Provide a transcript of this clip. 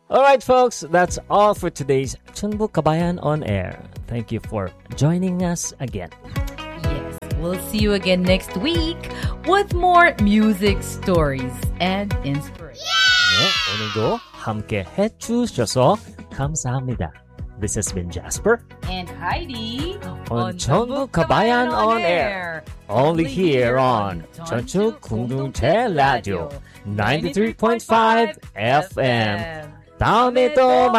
Alright, folks, that's all for today's Chunbu Kabayan on Air. Thank you for joining us again. Yes, we'll see you again next week with more music stories and inspiration. 네, 오늘도 함께 해주셔서 감사합니다. This has been Jasper And Heidi on Chunbu Kabayan on Air. Only here on 전주 공동체 라디오 93.5 FM. 다음에 또